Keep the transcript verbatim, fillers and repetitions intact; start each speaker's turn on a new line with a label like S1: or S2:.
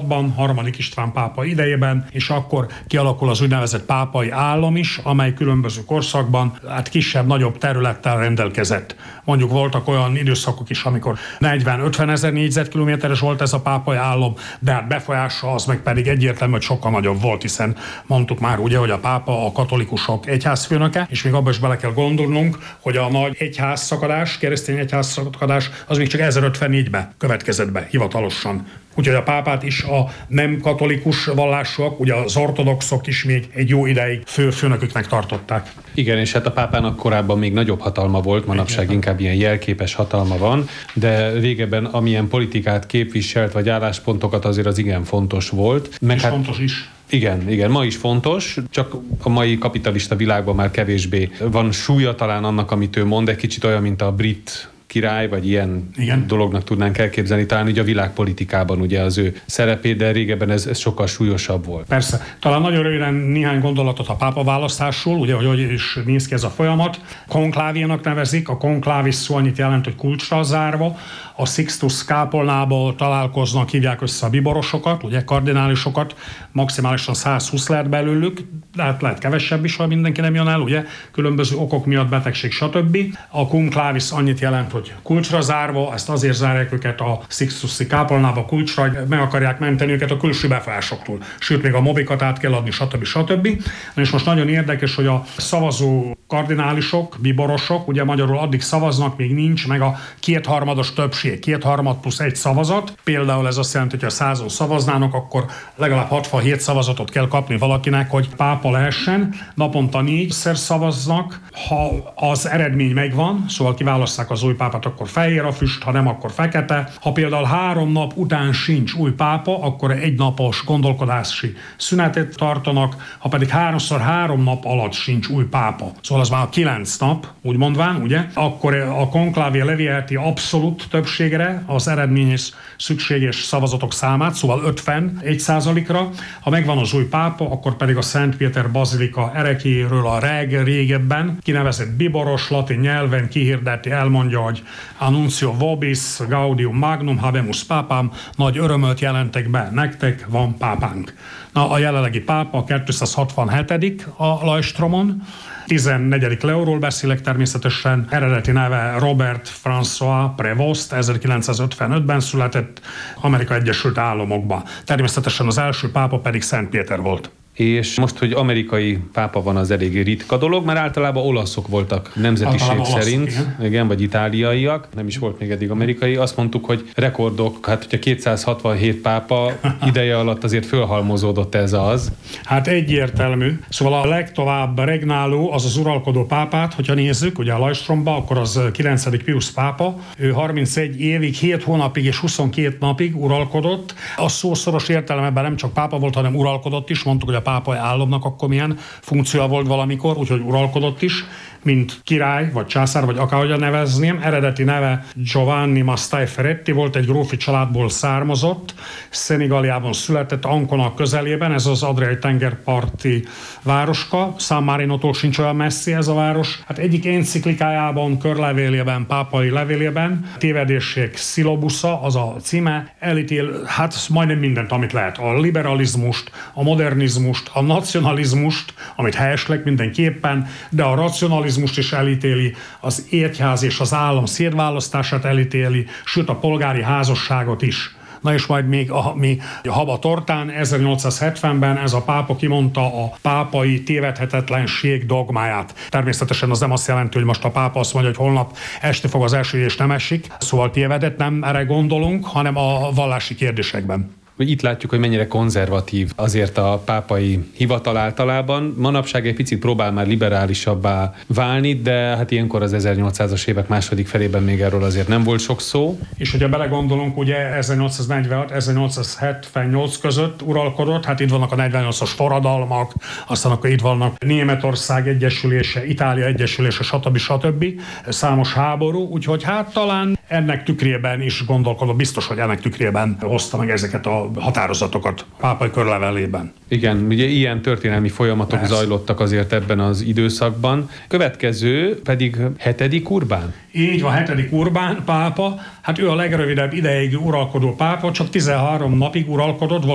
S1: hatban, harmadik István pápa idejében, és akkor kialakul az úgynevezett pápai állam is, amely különböző korszakban hát kisebb-nagyobb területtel rendelkezett. Mondjuk voltak olyan időszakok is, amikor negyven-ötven ezer négyzetkilométeres volt ez a pápai állam, de hát befolyása az meg pedig egyértelmű, hogy sokkal nagyobb volt, hiszen mondtuk már ugye, hogy a pápa a katolikusok egyházfőnöke, és még abban is bele kell gondolnunk, hogy a nagy egyházszakadás, keresztény egyházszakadás az még csak ezerötvennégyben következett be hivatalosan. Úgyhogy a pápát is a nem katolikus vallásúak, ugye az ortodoxok is még egy jó ideig fő főnöküknek tartották.
S2: Igen, és hát a pápának korábban még nagyobb hatalma volt, manapság Egyetlen. inkább ilyen jelképes hatalma van, de régebben amilyen politikát képviselt, vagy álláspontokat azért az igen fontos volt.
S1: Meg és hát fontos is.
S2: Igen, igen, ma is fontos, csak a mai kapitalista világban már kevésbé van súlya talán annak, amit ő mond, egy kicsit olyan, mint a brit király, vagy ilyen Igen. dolognak tudnánk elképzelni, talán ugye a világpolitikában ugye az ő szerepét, de régebben ez, ez sokkal súlyosabb volt.
S1: Persze. Talán nagyon röviden néhány gondolatot a pápa választásról, ugye, hogy hogy is néz ki ez a folyamat. Konklávénak nevezik, a konklávis szó annyit jelent, hogy kulcsra zárva. A Sixtus kápolnából találkoznak, hívják össze a biborosokat, ugye kardinálisokat, maximálisan száz húsz lehet belőlük, de hát lehet kevesebb is, ha mindenki nem jön el, ugye, különböző okok miatt, betegség, stb. A konklávis annyit jelent, hogy kulcsra zárva, ezt azért zárják őket a Sixtusi kápolnába kulcsra, hogy meg akarják menteni őket a külső befolyásoktól. Sőt, még a mobikat át kell adni, stb. stb. Na és most nagyon érdekes, hogy a szavazó kardinálisok, biborosok, ugye magyarul addig szavaznak, még nincs meg a kétharmados többség, kétharmad plusz egy szavazat. Például ez azt jelenti, hogy ha százon szavaznának, akkor legalább hatvanhét szavazatot kell kapni valakinek, hogy pápa lehessen. Naponta négyszer szavaznak, ha az eredmény megvan, szóval kiválasszák az új pápát, akkor fehér a füst, ha nem, akkor fekete. Ha például három nap után sincs új pápa, akkor egy napos gondolkodási szünetet tartanak, ha pedig háromszor három nap alatt sincs új pápa, szóval az már a kilenc nap, úgy mondván, ugye, akkor a konklávé levélheti abszolút többségre az eredményes szükséges szavazatok számát, szóval ötvenegy százalékra. Ha megvan az új pápa, akkor pedig a Szent Péter bazilika erekéről a reg régebben kinevezett biboros latin nyelven kihirdeti, elmondja, hogy Annuncio vobis, Gaudium magnum, habemus pápám, nagy örömöt jelentek be, nektek van pápánk. Na, a jelenlegi pápa kétszázhatvanhetedik a Lajstromon, tizennegyedik Leóról beszélek természetesen, eredeti neve Robert François Prévost, ezerkilencszázötvenötben született Amerika Egyesült Államokban. Természetesen az első pápa pedig Szent Péter volt.
S2: És most, hogy amerikai pápa van, az eléggé ritka dolog, mert általában olaszok voltak nemzetiség általában szerint, olaszok, igen. igen, vagy itáliaiak, nem is volt még eddig amerikai. Azt mondtuk, hogy rekordok, hát hogyha kétszázhatvanhét pápa ideje alatt azért fölhalmozódott ez az.
S1: Hát egyértelmű. Szóval a legtovább regnáló az az uralkodó pápát, hogyha nézzük, ugye a Lajstromba, akkor az kilencedik Pius pápa. Ő harmincegy évig, hét hónapig és huszonkét napig uralkodott. A szószoros értelemben nem csak pápa volt, hanem uralkodott is. Mondtuk, hogy a pápai államnak akkor milyen funkciója volt valamikor, úgyhogy uralkodott is, mint király, vagy császár, vagy akárhogyan nevezném. Eredeti neve Giovanni Mastai Ferretti volt, egy grófi családból származott, Szenegaliában született, Ancona közelében, ez az adriai tengerparti városka, San Marinótól sincs olyan messzi ez a város. Hát egyik enciklikájában, körlevélében, pápai levélében, tévedésség szilobusza, az a címe, elítél, hát majdnem mindent, amit lehet. A liberalizmust, a modernizmust, a nacionalizmust, amit helyeslek mindenképpen, de a racionalizmust is elítéli, az egyház és az állam szétválasztását elítéli, sőt a polgári házasságot is. Na és majd még a, mi a haba tortán ezernyolcszázhetvenben ez a pápa kimondta a pápai tévedhetetlenség dogmáját. Természetesen az nem azt jelenti, hogy most a pápa azt mondja, hogy holnap este fog az eső és nem esik, szóval tévedett, nem erre gondolunk, hanem a vallási kérdésekben.
S2: Itt látjuk, hogy mennyire konzervatív azért a pápai hivatal általában. Manapság egy picit próbál már liberálisabbá válni, de hát ilyenkor az ezernyolcszázas évek második felében még erről azért nem volt sok szó.
S1: És hogyha belegondolunk, ugye ezernyolcszáznegyvenhat ezernyolcszázhetvennyolc között uralkodott, hát itt vannak a negyvennyolcas forradalmak, aztán akkor itt vannak Németország egyesülése, Itália egyesülése, stb. stb. Számos háború, úgyhogy hát talán ennek tükrében is gondolkodott, biztos, hogy ennek tükrében hozta meg ezeket a határozatokat pápai körlevelében.
S2: Igen, ugye ilyen történelmi folyamatok Persze. zajlottak azért ebben az időszakban. Következő pedig hetedik Urbán.
S1: Így van, hetedik Urbán pápa, hát ő a legrövidebb ideig uralkodó pápa, csak tizenhárom napig uralkodott,